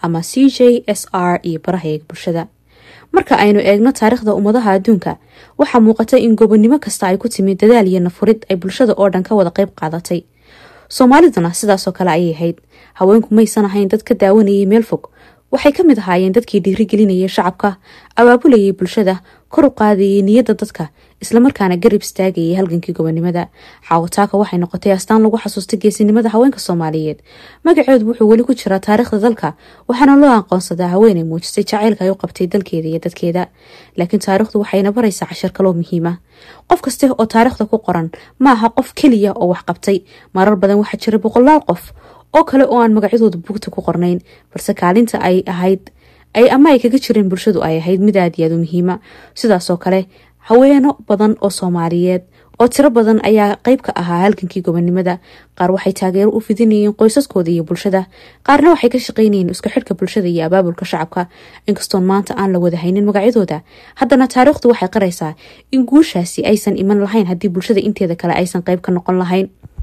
ama CJSR iyo baraha bulshada. marka aynu eegno taariikhda ummadaha adduunka waxa muuqata in gobonimo kasta ay ku timid dadaal iyo nafurid ay bulshada oo dhan ka wada qayb qaadatay. Soomaaliduna sidaas oo kale ayay ahayd. Haweenku maysan ahayn dad ka daawanayay meel fog. waxay ka mid ahaayeen dadkii dhiirigelinayay shacabka, abaabulayay bulshada, kor u qaadayay niyadda dadka, isla markaana garab istaagayay halgankii gobonimada. Xaawataaka waxay noqotay astaan lagu xasuustay geesinimada haweenka Soomaaliyeed. Magaceedu wuxuu weli ku jiraa taariikhda dalka, waxaana loo aqoonsadaa haweeney muujisay jacaylka ay u qabtay dalkeeda iyo dadkeeda. Laakiin taariikhdu waxayna baraysaa cashar kale oo muhiim ah. qof kasta oo taariikhda ku qoran ma aha qof kaliya oo wax qabtay. Marar badan waxaa jira boqolaal qof oo kale oo aan magacyadooda buugta ku qornayn, balse kaalinta ay kaga jireen bulshadu ay ahayd mid aad iyo aad u muhiima. Sidaas oo kale haweeno badan oo Soomaaliyeed oo tiro badan ayaa qayb ka ahaa halgankii gobonimada. qaar waxay taageero u fidinayeen qoysaskooda iyo bulshada, qaarna waxay ka shaqaynayeen isku xidhka bulshada iyo abaabulka shacabka. Inkastoo maanta aan la wada haynin magacyadooda, haddana taariikhdu waxay qaraysaa in guushaasi aysan iman lahayn haddii bulshada inteeda kale aysan qayb ka noqon lahayn.